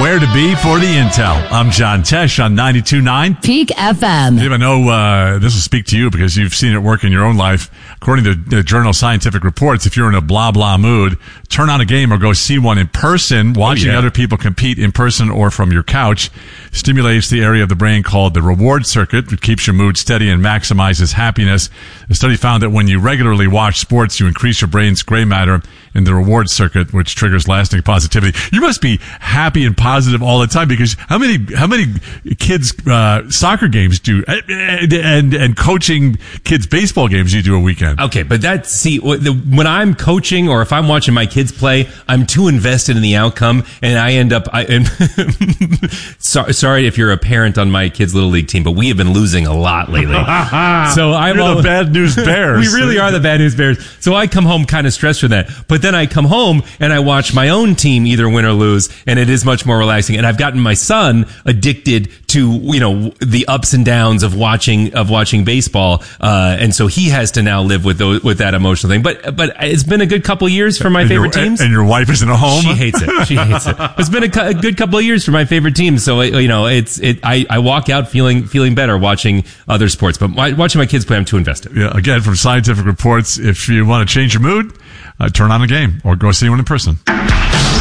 where to be for the intel. I'm John Tesh on 92.9 Peak FM. Dave, I know this will speak to you because you've seen it work in your own life. According to the journal Scientific Reports, if you're in a blah blah mood, turn on a game or go see one in person. Watching other people compete in person or from your couch stimulates the area of the brain called the reward circuit, which keeps your mood steady and maximizes happiness. A study found that when you regularly watch sports, you increase your brain's gray matter in the reward circuit, which triggers lasting positivity. You must be happy and positive all the time, because how many kids soccer games do and coaching kids baseball games do you do a weekend? Okay, but when I'm coaching or if I'm watching my kids play, I'm too invested in the outcome, and I end up. Sorry if you're a parent on my kids' little league team, but we have been losing a lot lately. So You're the bad news bears. We really are the bad news bears. So I come home kind of stressed from that. But then I come home and I watch my own team either win or lose, and it is much more relaxing. And I've gotten my son addicted to, the ups and downs of watching baseball. And so he has to now live with that emotional thing. But it's been a good couple of years for my favorite teams. And your wife isn't at home? She hates it. It's been a good couple of years for my favorite teams. So, I walk out feeling better watching other sports. But watching my kids play, I'm too invested. Yeah, again, from Scientific Reports, if you want to change your mood, turn on a game or go see one in person.